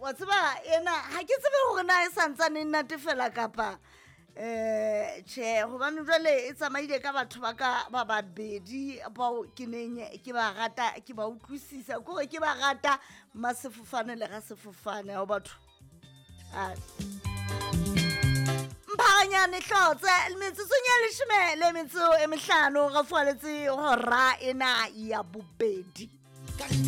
wa tseba ena ha ke tsebe hore na e santsane e natefela kapa tjhe hobane jwale e tsamaile ka batho ba ka ba babedi bao ke neng ke ba rata ke ba utlwisisa kore ke ba rata masefofane le ga sefofane ho batho Mphanyane hlotse metsotso ya leshome le metso e mehlano ga fualetse hora ena ya bobedi.